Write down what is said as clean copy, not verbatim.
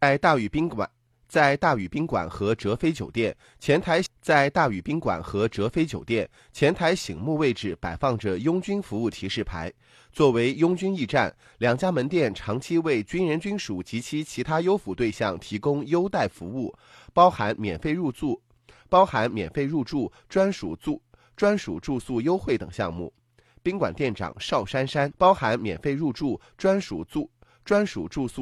在大宇宾馆和哲飞酒店前台醒目位置摆放着拥军服务提示牌，作为拥军驿站，两家门店长期为军人军属及其他优抚对象提供优待服务，包含免费入住、专属住宿优惠等项目。宾馆店长邵珊珊包含免费入住、专属住宿